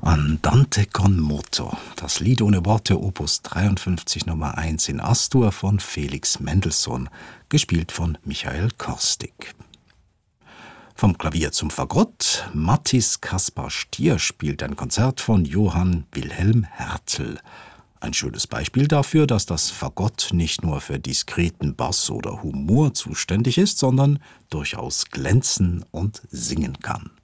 Andante con moto, das Lied ohne Worte, Opus 53 Nummer 1 in As-Dur von Felix Mendelssohn, gespielt von Michael Korstig. Vom Klavier zum Fagott, Matthis Kaspar Stier spielt ein Konzert von Johann Wilhelm Hertel. Ein schönes Beispiel dafür, dass das Fagott nicht nur für diskreten Bass oder Humor zuständig ist, sondern durchaus glänzen und singen kann.